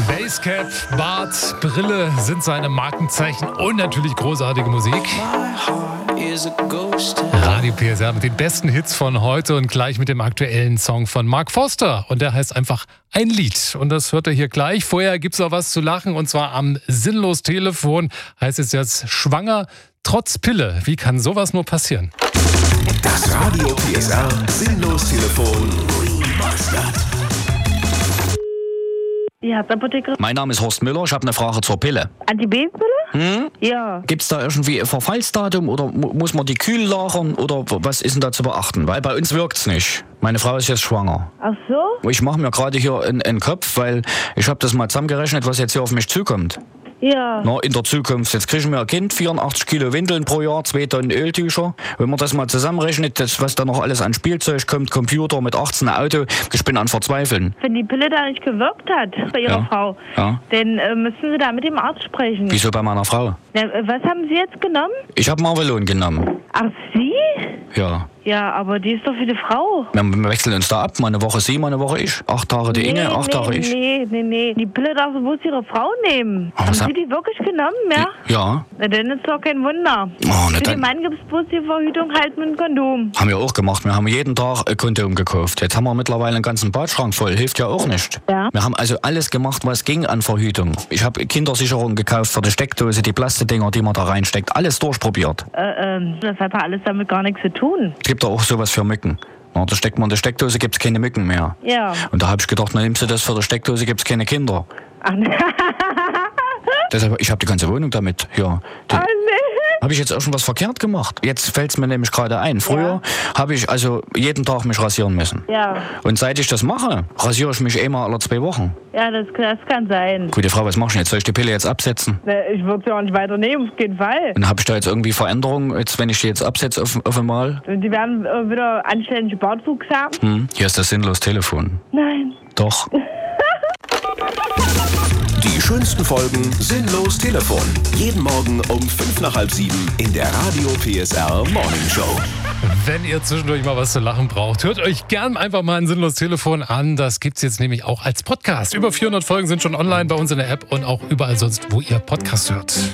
Basecap, Bart, Brille sind seine Markenzeichen und natürlich großartige Musik. Radio PSR mit den besten Hits von heute und gleich mit dem aktuellen Song von Mark Foster. Und der heißt einfach Ein Lied. Und das hört ihr hier gleich. Vorher gibt's auch was zu lachen und zwar am Sinnlos-Telefon. Heißt es jetzt schwanger trotz Pille. Wie kann sowas nur passieren? Das Radio PSR Sinnlos-Telefon. Ja, Apotheker. Mein Name ist Horst Müller, ich habe eine Frage zur Pille. Antibabypille? Ja. Gibt es da irgendwie ein Verfallsdatum oder muss man die kühl lagern oder was ist denn da zu beachten? Weil bei uns wirkt's nicht. Meine Frau ist jetzt schwanger. Ach so? Ich mache mir gerade hier einen Kopf, weil ich habe das mal zusammengerechnet, was jetzt hier auf mich zukommt. Ja. Na, in der Zukunft, jetzt kriegen wir ein Kind, 84 Kilo Windeln pro Jahr, 2 Tonnen Öltücher. Wenn man das mal zusammenrechnet, was da noch alles an Spielzeug kommt, Computer mit 18 Auto, ich bin an Verzweifeln. Wenn die Pille da nicht gewirkt hat bei Ihrer Frau, dann müssen Sie da mit dem Arzt sprechen. Wieso bei meiner Frau? Na, was haben Sie jetzt genommen? Ich habe Marvelon genommen. Ach, Sie? Ja. Ja, aber die ist doch für die Frau. Wir wechseln uns da ab, mal eine Woche sie, mal eine Woche ich. 8 Tage die Inge, 8 Tage ich. Nee. Die Pille darf bloß Ihre Frau nehmen. Haben Sie die wirklich genommen, ja? Ja. Na, dann ist doch kein Wunder. Oh, für den Mann gibt es bloß die Verhütung halt mit einem Kondom. Haben wir auch gemacht. Wir haben jeden Tag ein Kondom gekauft. Jetzt haben wir mittlerweile einen ganzen Badschrank voll. Hilft ja auch nicht. Ja. Wir haben also alles gemacht, was ging an Verhütung. Ich habe Kindersicherung gekauft für die Steckdose, die Plastikdinger, die man da reinsteckt. Alles durchprobiert. Das hat ja alles damit gar nichts zu tun. Es gibt da auch sowas für Mücken. Na, da steckt man in die Steckdose, gibt es keine Mücken mehr. Ja. Und da habe ich gedacht, na nimmst du das für die Steckdose, gibt es keine Kinder. Ach, ne. Deshalb, ich habe die ganze Wohnung damit. Ja. Oh, nee. Habe ich jetzt auch schon was verkehrt gemacht? Jetzt fällt es mir nämlich gerade ein. Früher habe ich also jeden Tag mich rasieren müssen. Ja. Und seit ich das mache, rasiere ich mich einmal alle 2 Wochen. Ja, das kann sein. Gute Frau, was machst du jetzt? Soll ich die Pille jetzt absetzen? Ich würde sie auch nicht weiternehmen, auf jeden Fall. Und habe ich da jetzt irgendwie Veränderungen, jetzt, wenn ich die jetzt absetze auf einmal? Und die werden wieder anständige Bartwuchs haben? Hier ist das Sinnlos-Telefon. Nein. Doch. Die schönsten Folgen Sinnlos Telefon. Jeden Morgen um 6:55 in der Radio PSR Morning Show. Wenn ihr zwischendurch mal was zu lachen braucht, hört euch gern einfach mal ein Sinnlos Telefon an. Das gibt's jetzt nämlich auch als Podcast. Über 400 Folgen sind schon online bei uns in der App und auch überall sonst, wo ihr Podcast hört.